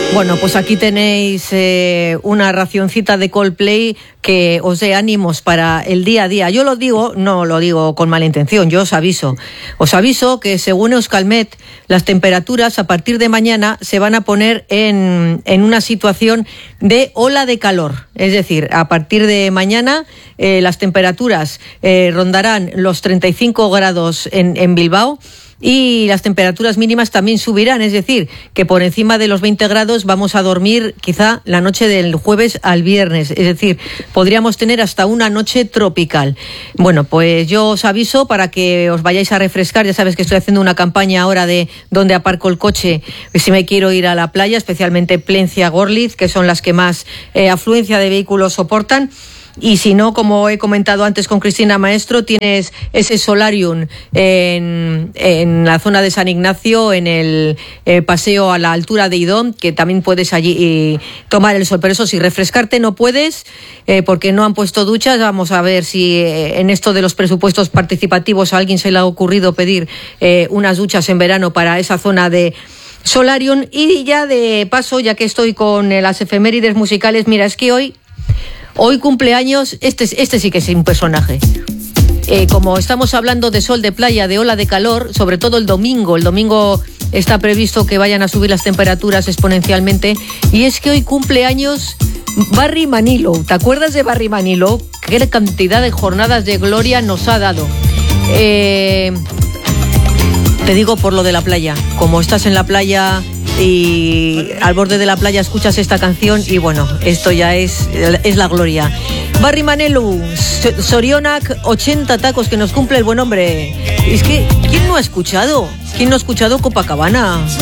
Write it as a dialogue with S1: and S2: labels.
S1: Bueno, pues aquí tenéis una racioncita de Coldplay que os dé ánimos para el día a día. Yo lo digo, no lo digo con mala intención, yo os aviso que según Euskalmet, las temperaturas a partir de mañana se van a poner en una situación de ola de calor. Es decir, a partir de mañana las temperaturas rondarán los 35 grados en Bilbao. Y las temperaturas mínimas también subirán, es decir, que por encima de los 20 grados vamos a dormir quizá la noche del jueves al viernes, es decir, podríamos tener hasta una noche tropical. Bueno, pues yo os aviso para que os vayáis a refrescar. Ya sabes que estoy haciendo una campaña ahora de dónde aparco el coche si me quiero ir a la playa, especialmente Plencia, Gorliz, que son las que más afluencia de vehículos soportan. Y si no, como he comentado antes con Cristina Maestro, tienes ese solarium en la zona de San Ignacio, en el paseo a la altura de Idón, que también puedes allí tomar el sol. Pero eso sí, refrescarte no puedes porque no han puesto duchas. Vamos a ver si en esto de los presupuestos participativos a alguien se le ha ocurrido pedir unas duchas en verano para esa zona de solarium. Y ya de paso, ya que estoy con las efemérides musicales, mira, es que hoy cumpleaños, este sí que es un personaje. Como estamos hablando de sol, de playa, de ola de calor, sobre todo el domingo está previsto que vayan a subir las temperaturas exponencialmente, y es que hoy cumpleaños Barry Manilow. ¿Te acuerdas de Barry Manilow? ¿Qué cantidad de jornadas de gloria nos ha dado? Te digo por lo de la playa, como estás en la playa y al borde de la playa escuchas esta canción y bueno, esto ya es la gloria. Barry Manilow, Sorionak, 80 tacos que nos cumple el buen hombre. Es que, ¿quién no ha escuchado Copacabana?